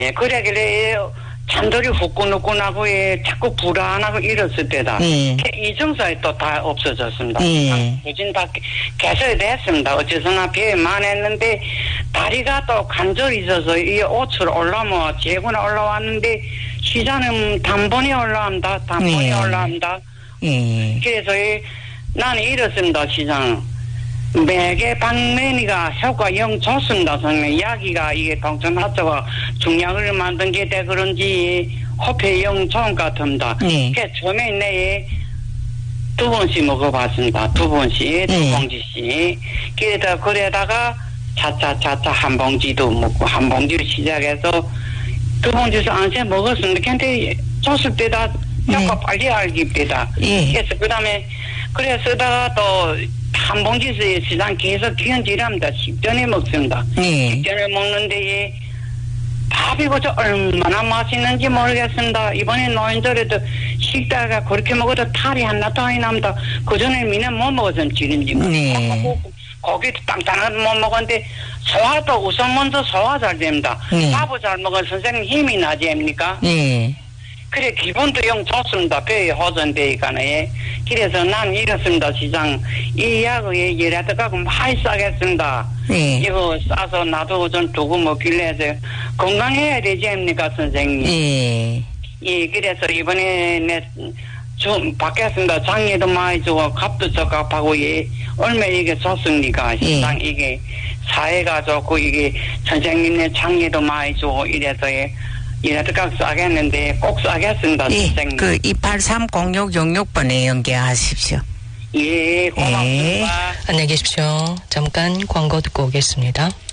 예, 그래길래 잔돌이 후끈후끈하고 자꾸 불안하고 이랬을 때다. 이중사에 또 다 없어졌습니다. 부진 다 개설이 됐습니다. 어째서나 비만 했는데 다리가 또 관절이 있어서 이 옷으로 올라오면 제군에 올라왔는데 시장은 단번에 올라온다. 단번에 올라온다. 그래서 나는 이렇습니다. 시장. 매개 방면이가 효과 영 좋습니다. 선생님. 약이가 이게 동천하초가 중약을 만든 게 돼 그런지 호패 영 좋은 것 같습니다. 그래서 처음에 내에 2번씩 먹어봤습니다. 2번씩, 2봉지씩. 그래다가 차차 한 봉지도 먹고 한 봉지를 시작해서 2봉지에서 안세 먹었습니다. 근데 줬을 때다 효과 빨리 알기 때다. 그래서 그다음에 쓰다가 또 한 봉지에서 시장 계속 기운질합니다. 식전에 먹습니다. 식전에 먹는데 밥이 그저 얼마나 맛있는지 모르겠습니다. 이번에 노인절에도 식다가 그렇게 먹어도 탈이 하나도 안 납니다. 그전에 미는 못 먹었으면 지는지 고기도 땅땅한 못 먹었는데 소화도 우선 먼저 소화 잘 됩니다. 밥을 잘 먹으면 선생님 힘이 나지 않습니까? 그래 기분도 영 좋습니다. 배에 호전되니까네. 그래서 난 이렇습니다. 시장 이 약을 이래도 가고 많이 싸겠습니다. 이거 싸서 나도 좀 두고 먹길래 해서 건강해야 되지 않습니까 선생님? 그래서 이번에 좀 받겠습니다. 장에도 많이 주고 값도 적합하고 얼마 이게 좋습니까? 시장 이게 사회가 좋고 이게 선생님네 장에도 많이 주고 이래서 이래도 각 싸겠는데 꼭 싸겠습니다. 선생님. 그 2830666번에 연계하십시오. 고맙습니다. 안녕히 계십시오. 잠깐 광고 듣고 오겠습니다.